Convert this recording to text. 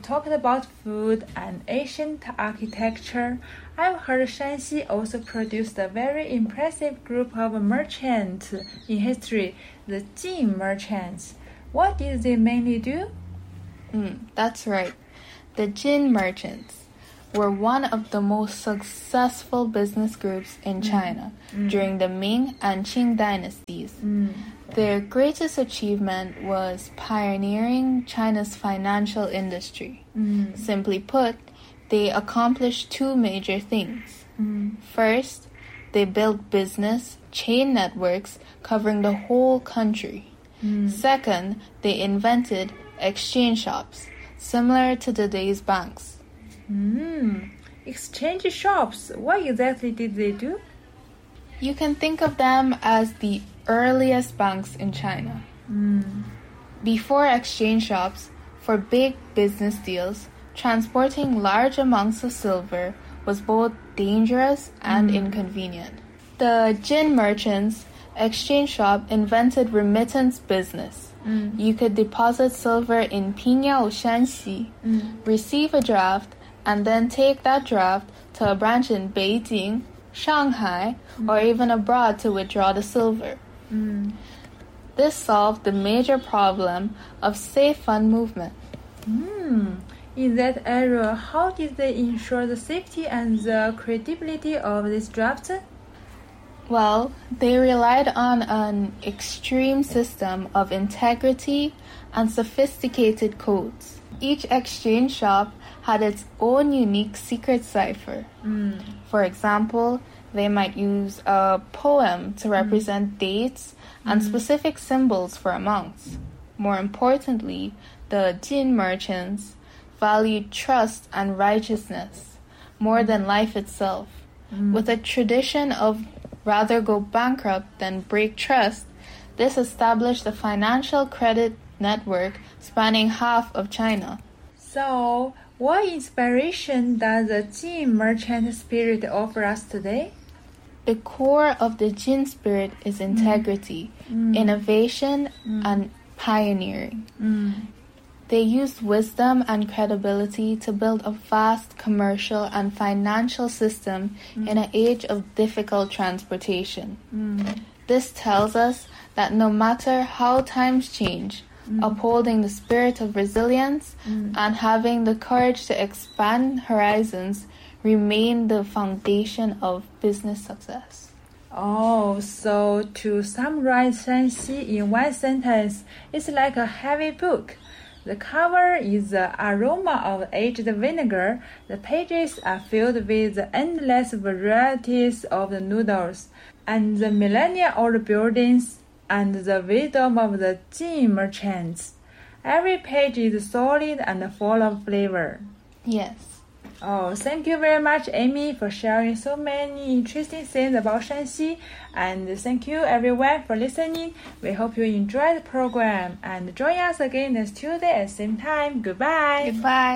talked about food and ancient architecture, I've heard Shanxi also produced a very impressive group of merchants in history, the Jin merchants. What did they mainly do? That's right. The Jin merchants were one of the most successful business groups in China during the Ming and Qing dynasties. Their greatest achievement was pioneering China's financial industry. Simply put, they accomplished two major things. First, they built business chain networks covering the whole country. Second, they invented exchange shops, similar to today's banks. Exchange shops, what exactly did they do? You can think of them as the earliest banks in China. Before exchange shops, for big business deals, transporting large amounts of silver was both dangerous and inconvenient. The Jin merchants' exchange shop invented remittance business. You could deposit silver in Pingyao, Shanxi, receive a draft, and then take that draft to a branch in Beijing, Shanghai, or even abroad to withdraw the silver. This solved the major problem of safe fund movement. In that era, how did they ensure the safety and the credibility of this draft? Well, they relied on an extreme system of integrity and sophisticated codes. Each exchange shop had its own unique secret cipher. For example, they might use a poem to represent dates and specific symbols for amounts. More importantly, the Jin merchants valued trust and righteousness more than life itself. With a tradition of rather go bankrupt than break trust, this established a financial credit network spanning half of China. So, what inspiration does the Jin merchant spirit offer us today? The core of the Jin spirit is integrity, innovation, and pioneering. They used wisdom and credibility to build a vast commercial and financial system in an age of difficult transportation. This tells us that no matter how times change, upholding the spirit of resilience and having the courage to expand horizons remain the foundation of business success. Oh, so to summarize Shanxi in one sentence, it's like a heavy book. The cover is the aroma of aged vinegar. The pages are filled with the endless varieties of the noodles, and the millennia-old buildings, and the wisdom of the Jin merchants. Every page is solid and full of flavor. Yes. Oh, thank you very much, Amy, for sharing so many interesting things about Shanxi. And thank you, everyone, for listening. We hope you enjoyed the program. And join us again next Tuesday at the same time. Goodbye. Goodbye.